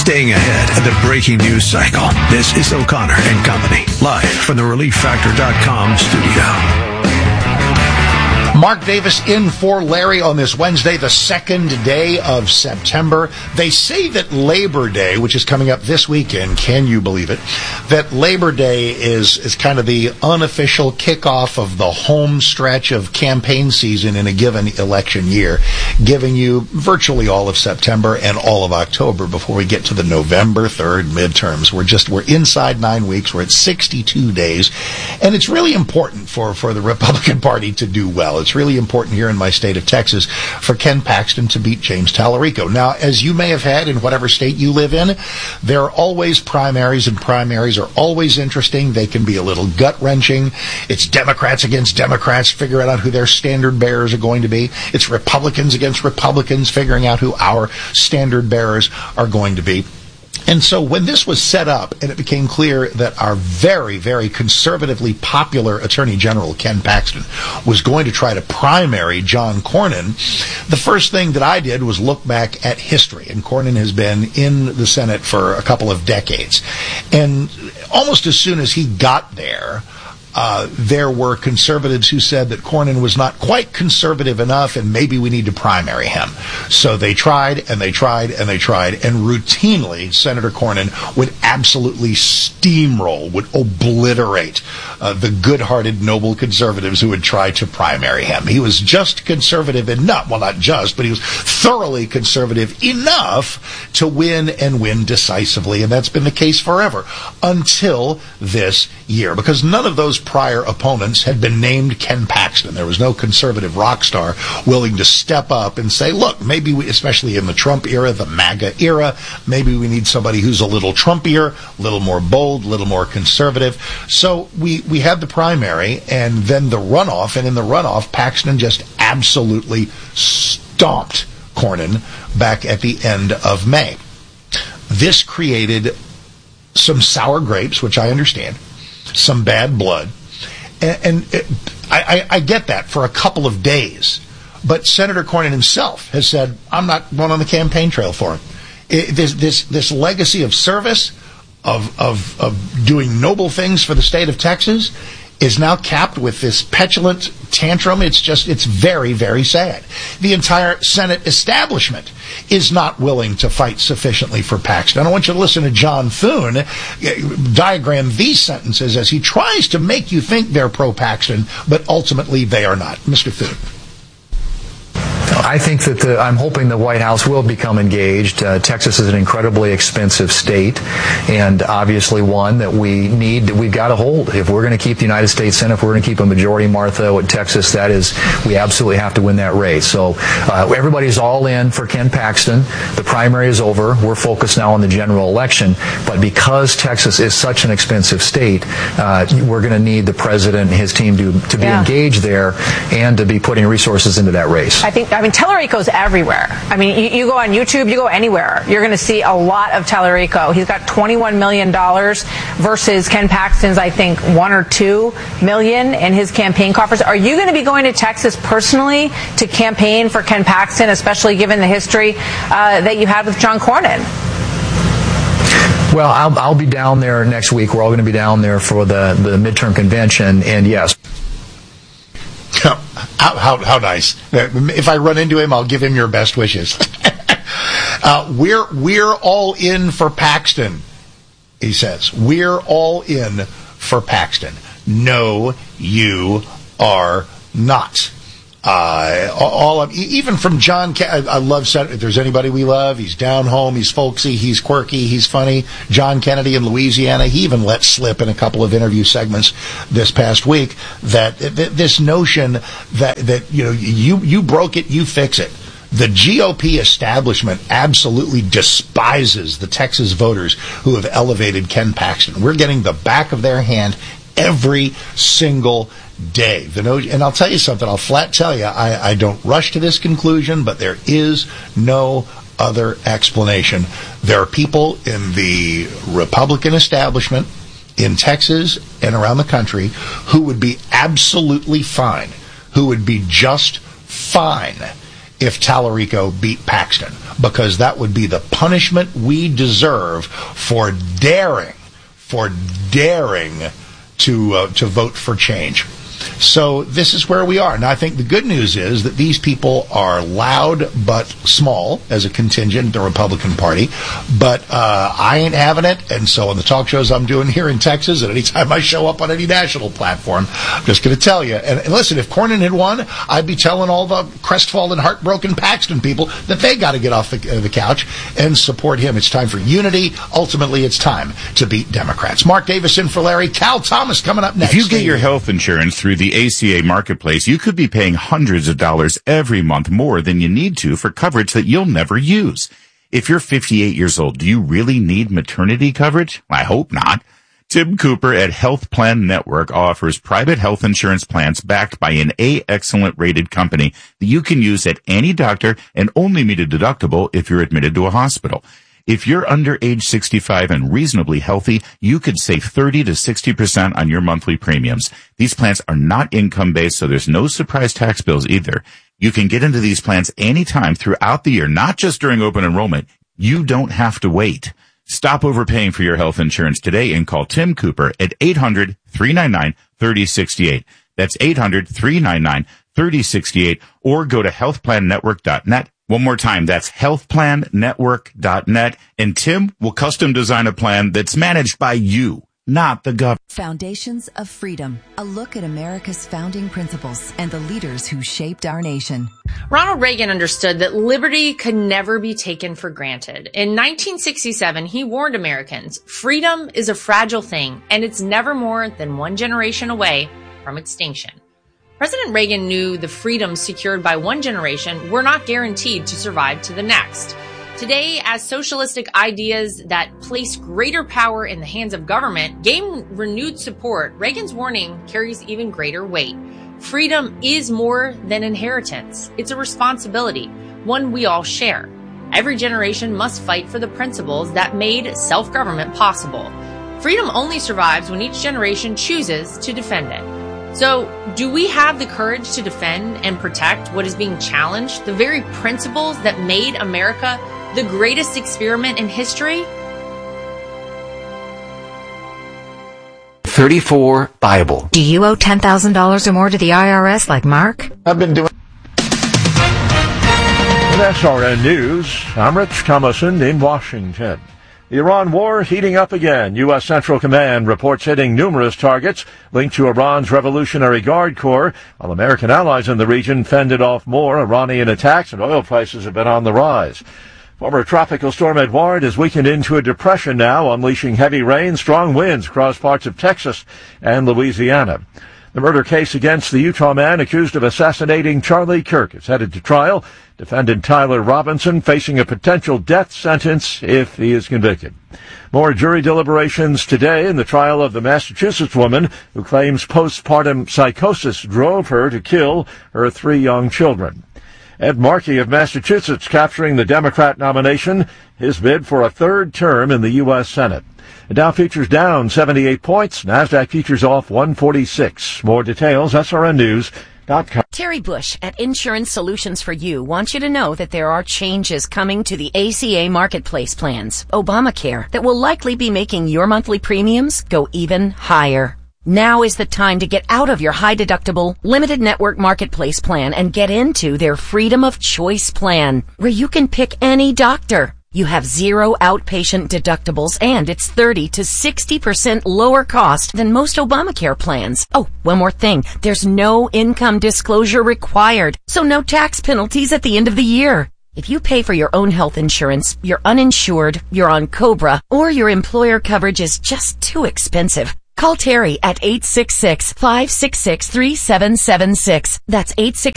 Staying ahead of the breaking news cycle. This is O'Connor and Company, live from the ReliefFactor.com studio. Mark Davis in for Larry on this Wednesday, the second day of September. They say that Labor Day, which is coming up this weekend, can you believe it, that Labor Day is kind of the unofficial kickoff of the home stretch of campaign season in a given election year, giving you virtually all of September and all of October before we get to the November 3rd midterms. We're inside 9 weeks. We're at 62 days. And it's really important for the Republican Party to do well. It's really important here in my state of Texas for Ken Paxton to beat James Tallarico. Now, as you may have had in whatever state you live in, there are always primaries, and primaries are always interesting. They can be a little gut-wrenching. It's Democrats against Democrats figuring out who their standard bearers are going to be. It's Republicans against Republicans figuring out who our standard bearers are going to be. And so when this was set up and it became clear that our very, very conservatively popular Attorney General, Ken Paxton, was going to try to primary John Cornyn, the first thing that I did was look back at history. And Cornyn has been in the Senate for a couple of decades. And almost as soon as he got there, there were conservatives who said that Cornyn was not quite conservative enough and maybe we need to primary him. So they tried and they tried and they tried, and routinely Senator Cornyn would absolutely steamroll, would obliterate the good-hearted, noble conservatives who would try to primary him. He was just conservative enough, well, not just, but he was thoroughly conservative enough to win and win decisively, and that's been the case forever until this year, because none of those prior opponents had been named Ken Paxton. There was no conservative rock star willing to step up and say, look, maybe we, especially in the Trump era, the MAGA era, maybe we need somebody who's a little Trumpier, a little more bold, a little more conservative. So we had the primary and then the runoff, and in the runoff, Paxton just absolutely stomped Cornyn back at the end of May. This created some sour grapes, which I understand, some bad blood, and I get that for a couple of days. But Senator Cornyn himself has said, I'm not going on the campaign trail for him. This legacy of service, of doing noble things for the state of Texas, is now capped with this petulant tantrum. It's very, very sad. The entire Senate establishment is not willing to fight sufficiently for Paxton. I want you to listen to John Thune diagram these sentences as he tries to make you think they're pro-Paxton, but ultimately they are not. Mr. Thune. I think that I'm hoping the White House will become engaged. Texas is an incredibly expensive state, and obviously one that we've got to hold. If we're going to keep the United States Senate, if we're going to keep a majority, Martha, in Texas, we absolutely have to win that race. So everybody's all in for Ken Paxton. The primary is over. We're focused now on the general election. But because Texas is such an expensive state, we're going to need the president and his team to be engaged there and to be putting resources into that race. I mean, Tallarico's everywhere. I mean, you go on YouTube, you go anywhere, you're going to see a lot of Tallarico. He's got $21 million versus Ken Paxton's, I think, $1 or $2 million in his campaign coffers. Are you going to be going to Texas personally to campaign for Ken Paxton, especially given the history that you had with John Cornyn? Well, I'll be down there next week. We're all going to be down there for the midterm convention, and yes. How nice. If I run into him, I'll give him your best wishes. We're all in for Paxton, he says. We're all in for Paxton. No, you are not. Even from John, I love, if there's anybody we love, he's down home, he's folksy, he's quirky, he's funny. John Kennedy in Louisiana, he even let slip in a couple of interview segments this past week that this notion that you broke it, you fix it. The GOP establishment absolutely despises the Texas voters who have elevated Ken Paxton. We're getting the back of their hand every single day. And I'll tell you something, I'll flat tell you, I don't rush to this conclusion, but there is no other explanation. There are people in the Republican establishment in Texas and around the country who would be absolutely fine, who would be just fine if Tallarico beat Paxton, because that would be the punishment we deserve for daring to vote for change. So this is where we are. And I think the good news is that these people are loud but small as a contingent in the Republican Party. But I ain't having it. And so on the talk shows I'm doing here in Texas, and anytime I show up on any national platform, I'm just going to tell you. And listen, if Cornyn had won, I'd be telling all the crestfallen, heartbroken Paxton people that they got to get off the couch and support him. It's time for unity. Ultimately, it's time to beat Democrats. Mark Davis in for Larry. Cal Thomas coming up next. If you get your health insurance through the ACA Marketplace, you could be paying hundreds of dollars every month more than you need to for coverage that you'll never use. If you're 58 years old, do you really need maternity coverage? I hope not. Tim Cooper at Health Plan Network offers private health insurance plans backed by an A-Excellent rated company that you can use at any doctor and only meet a deductible if you're admitted to a hospital. If you're under age 65 and reasonably healthy, you could save 30 to 60% on your monthly premiums. These plans are not income-based, so there's no surprise tax bills either. You can get into these plans anytime throughout the year, not just during open enrollment. You don't have to wait. Stop overpaying for your health insurance today and call Tim Cooper at 800-399-3068. That's 800-399-3068, or go to healthplannetwork.net. One more time, that's healthplannetwork.net, and Tim will custom design a plan that's managed by you, not the government. Foundations of Freedom, a look at America's founding principles and the leaders who shaped our nation. Ronald Reagan understood that liberty could never be taken for granted. In 1967, he warned Americans, freedom is a fragile thing, and it's never more than one generation away from extinction. President Reagan knew the freedoms secured by one generation were not guaranteed to survive to the next. Today, as socialistic ideas that place greater power in the hands of government gain renewed support, Reagan's warning carries even greater weight. Freedom is more than inheritance. It's a responsibility, one we all share. Every generation must fight for the principles that made self-government possible. Freedom only survives when each generation chooses to defend it. So, do we have the courage to defend and protect what is being challenged, the very principles that made America the greatest experiment in history? 34 Bible. Do you owe $10,000 or more to the IRS like Mark? I've been doing. With SRN News, I'm Rich Thomason in Washington. The Iran war heating up again. U.S. Central Command reports hitting numerous targets linked to Iran's Revolutionary Guard Corps, while American allies in the region fended off more Iranian attacks, and oil prices have been on the rise. Former tropical storm Edouard has weakened into a depression now, unleashing heavy rain, strong winds across parts of Texas and Louisiana. The murder case against the Utah man accused of assassinating Charlie Kirk is headed to trial. Defendant Tyler Robinson facing a potential death sentence if he is convicted. More jury deliberations today in the trial of the Massachusetts woman who claims postpartum psychosis drove her to kill her 3 young children. Ed Markey of Massachusetts capturing the Democrat nomination, his bid for a 3rd term in the U.S. Senate. The Dow futures down 78 points. NASDAQ futures off 146. More details, SRNnews.com. Terry Bush at Insurance Solutions for You wants you to know that there are changes coming to the ACA Marketplace plans, Obamacare, that will likely be making your monthly premiums go even higher. Now is the time to get out of your high-deductible, limited network marketplace plan and get into their Freedom of Choice plan, where you can pick any doctor. You have 0 outpatient deductibles, and it's 30 to 60% lower cost than most Obamacare plans. Oh, one more thing. There's no income disclosure required, so no tax penalties at the end of the year. If you pay for your own health insurance, you're uninsured, you're on COBRA, or your employer coverage is just too expensive, call Terry at 866-566-3776. That's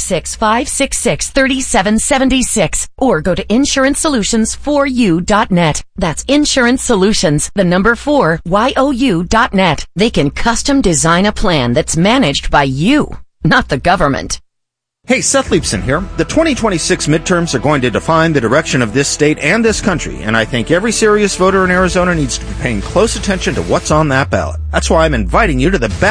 866-566-3776. Or go to InsuranceSolutionsForYou.net. That's Insurance Solutions, the number 4, YOU.net. They can custom design a plan that's managed by you, not the government. Hey, Seth Leibson here. The 2026 midterms are going to define the direction of this state and this country, and I think every serious voter in Arizona needs to be paying close attention to what's on that ballot. That's why I'm inviting you to the ballot